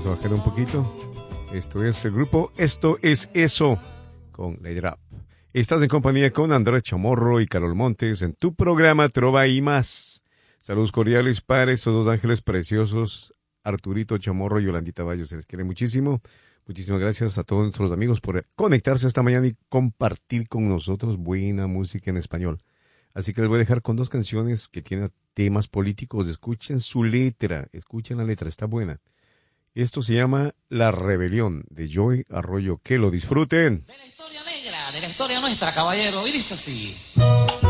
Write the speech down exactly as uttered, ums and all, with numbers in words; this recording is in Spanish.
Vamos a bajar un poquito. Esto es el grupo Esto es Eso con Lady Rap. Estás en compañía con Andrés Chamorro y Carol Montes en tu programa Trova y Más. Saludos cordiales para esos dos ángeles preciosos, Arturito Chamorro y Yolandita Valle. Se les quiere muchísimo. Muchísimas gracias a todos nuestros amigos por conectarse esta mañana y compartir con nosotros buena música en español. Así que les voy a dejar con dos canciones que tienen temas políticos. Escuchen su letra, escuchen la letra, está buena. Esto se llama La Rebelión, de Joey Arroyo. Que lo disfruten. De la historia negra, de la historia nuestra, caballero. Y dice así.